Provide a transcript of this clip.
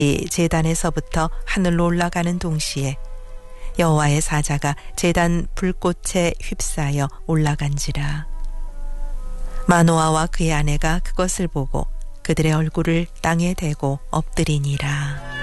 제단에서부터 하늘로 올라가는 동시에 여호와의 사자가 제단 불꽃에 휩싸여 올라간지라. 마노아와 그의 아내가 그것을 보고 그들의 얼굴을 땅에 대고 엎드리니라.